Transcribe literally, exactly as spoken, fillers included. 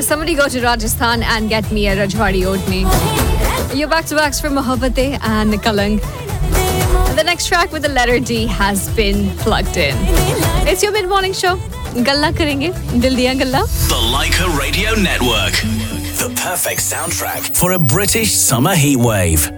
somebody go to Rajasthan and get me a Rajwadi oatmeal. You're back to backs from Mohabbatein and Kalang. The next track with the letter D has been plugged in. It's your mid-morning show. Galla karenge, dil diyan galla. The Leica Radio Network. The perfect soundtrack for a British summer heatwave.